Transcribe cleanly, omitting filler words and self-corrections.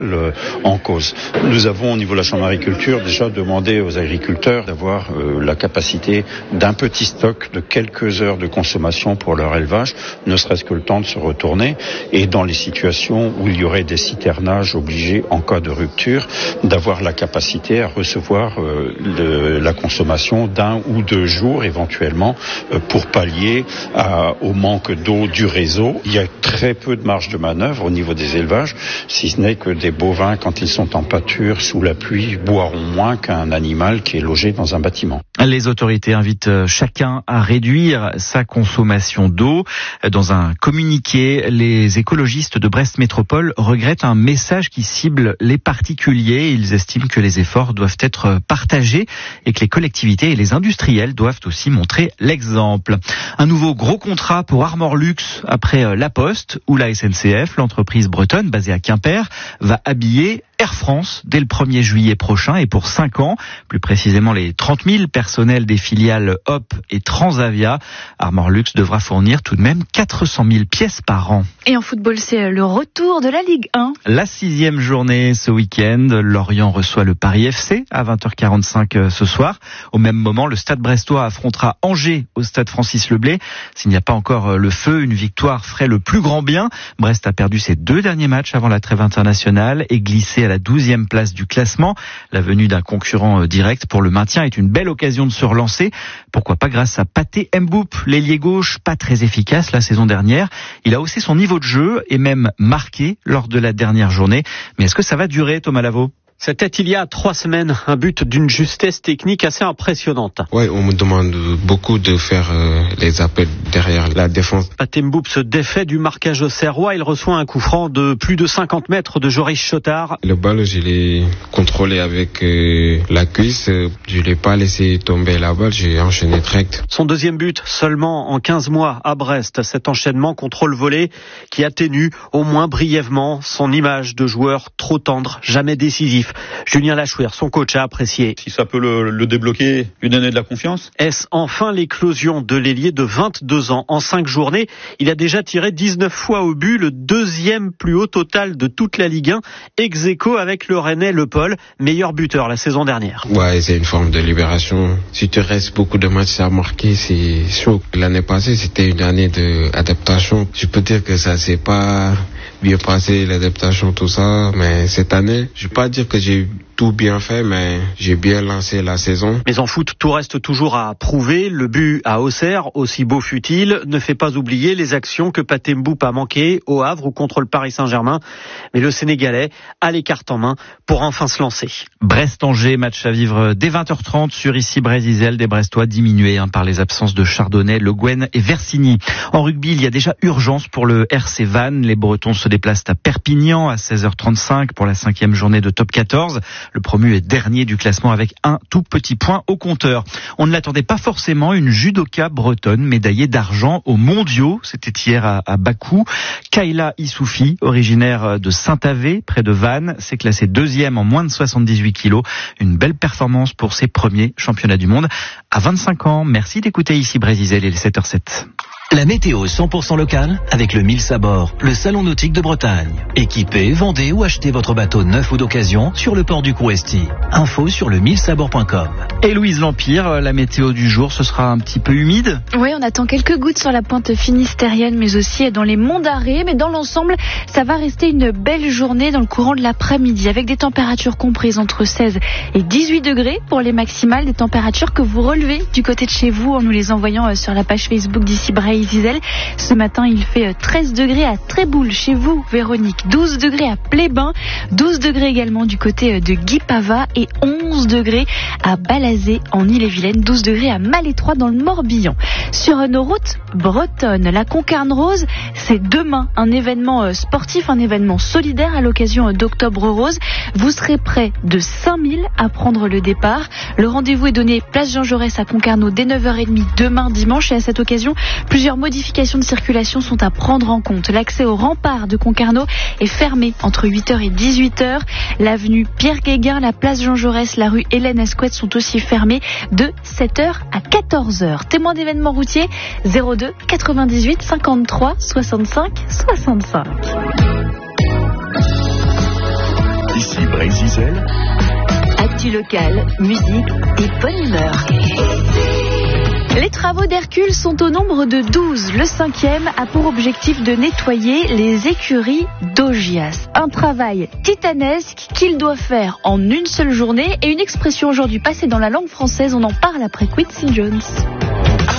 en cause. Nous avons au niveau de la Chambre d'agriculture déjà demandé aux agriculteurs d'avoir la capacité d'un petit stock de quelques heures de consommation pour leur élevage, ne serait-ce que le temps de se retourner, et dans les situations où il y aurait des citernages obligés en cas de rupture, d'avoir la capacité à recevoir la consommation d'un ou deux jours éventuellement pour pallier au manque d'eau du réseau. Il y a très peu de marge de manœuvre au niveau des élevages, si ce n'est que des bovins, quand ils sont en pâture sous la pluie, boiront moins qu'un animal qui est logé dans un bâtiment. Les autorités invitent chacun à réduire sa consommation d'eau. Dans un communiqué, les écologistes de Brest Métropole regrettent un message qui cible les particuliers. Ils estiment que les efforts doivent être partagés et que les collectivités et les industriels doivent aussi montrer l'exemple. Un nouveau gros contrat pour Armor Luxe après La Poste ou la SNCF. L'entreprise bretonne basée à Quimper va habiller Air France dès le 1er juillet prochain et pour 5 ans, plus précisément les 30 000 personnels des filiales Hop et Transavia. Armor Luxe devra fournir tout de même 400 000 pièces par an. Et en football, c'est le retour de la Ligue 1. La 6e journée ce week-end, Lorient reçoit le Paris FC à 20h45 ce soir. Au même moment, le Stade brestois affrontera Angers au Stade Francis Leblay. S'il n'y a pas encore le feu, une victoire ferait le plus grand bien. Brest a perdu ses 2 derniers matchs avant la trêve internationale et glissé à la 12e place du classement. La venue d'un concurrent direct pour le maintien est une belle occasion de se relancer. Pourquoi pas grâce à Pathé Mboup, l'ailier gauche, pas très efficace la saison dernière. Il a haussé son niveau de jeu et même marqué lors de la dernière journée. Mais est-ce que ça va durer, Thomas Lavaux ? C'était il y a 3 semaines, un but d'une justesse technique assez impressionnante. Oui, on me demande beaucoup de faire les appels derrière la défense. Pathé Mboup se défait du marquage serrois. Il reçoit un coup franc de plus de 50 mètres de Joris Chotard. Le ballon, je l'ai contrôlé avec la cuisse. Je l'ai pas laissé tomber la balle, j'ai enchaîné direct. Son deuxième but seulement en 15 mois à Brest. Cet enchaînement contrôle-volée qui atténue au moins brièvement son image de joueur trop tendre, jamais décisif. Julien Lachouer, son coach, a apprécié. Si ça peut le débloquer, lui donner de la confiance. Est-ce enfin l'éclosion de l'ailier de 22 ans? En 5 journées, il a déjà tiré 19 fois au but, le 2e plus haut total de toute la Ligue 1, ex aequo avec le Rennais Le Paul, meilleur buteur la saison dernière. Ouais, c'est une forme de libération. Si tu restes beaucoup de matchs à marquer, c'est chaud. L'année passée, c'était une année d'adaptation. Je peux dire que ça s'est pas bien passé, l'adaptation, tout ça, mais cette année, je peux pas dire que j'ai tout bien fait, mais j'ai bien lancé la saison. Mais en foot, tout reste toujours à prouver. Le but à Auxerre, aussi beau fut-il, ne fait pas oublier les actions que Pathé Mboup a manquées au Havre ou contre le Paris Saint-Germain. Mais le Sénégalais a les cartes en main pour enfin se lancer. Brest-Angers, match à vivre dès 20h30 sur ici Brésil, des Brestois diminués par les absences de Chardonnay, Le Guen et Versigny. En rugby, il y a déjà urgence pour le RC Vannes. Les Bretons se déplacent à Perpignan à 16h35 pour la 5e journée de top 14. Le promu est dernier du classement avec un tout petit point au compteur. On ne l'attendait pas forcément, une judoka bretonne médaillée d'argent aux mondiaux. C'était hier à Bakou. Kayla Issoufi, originaire de Saint-Avé, près de Vannes, s'est classée 2e en moins de 78 kilos. Une belle performance pour ses premiers championnats du monde. À 25 ans, merci d'écouter ici Brésil et les 7h07. La météo 100% locale avec le Mills à bord, le salon nautique de Bretagne. Équipez, vendez ou achetez votre bateau neuf ou d'occasion sur le port du Couesti. Info sur le millsabord.com. Et Louise Lampire, la météo du jour, ce sera un petit peu humide? Oui, on attend quelques gouttes sur la pointe finistérienne, mais aussi dans les monts d'Arrée. Mais dans l'ensemble, ça va rester une belle journée dans le courant de l'après-midi, avec des températures comprises entre 16 et 18 degrés pour les maximales, des températures que vous relevez du côté de chez vous en nous les envoyant sur la page Facebook d'ici Brésil. Ce matin, il fait 13 degrés à Tréboul, chez vous, Véronique. 12 degrés à Plébin, 12 degrés également du côté de Guipava et 11 degrés à Balazé en Ille-et-Vilaine, 12 degrés à Malétroit dans le Morbihan. Sur nos routes bretonnes, la Concarne Rose, c'est demain un événement sportif, un événement solidaire à l'occasion d'Octobre Rose. Vous serez près de 5000 à prendre le départ. Le rendez-vous est donné place Jean Jaurès à Concarneau dès 9h30 demain dimanche et à cette occasion, plusieurs modifications de circulation sont à prendre en compte. L'accès au rempart de Concarneau est fermé entre 8h et 18h. L'avenue Pierre-Guéguin, la place Jean Jaurès, la rue Hélène Escouette sont aussi fermées de 7h à 14h. Témoin d'événements routiers 02 98 53 65 65. Brésil. Actu locale, musique et bonne humeur. Les travaux d'Hercule sont au nombre de 12. Le 5e a pour objectif de nettoyer les écuries d'Augias. Un travail titanesque qu'il doit faire en une seule journée et une expression aujourd'hui passée dans la langue française. On en parle après Quincy Jones.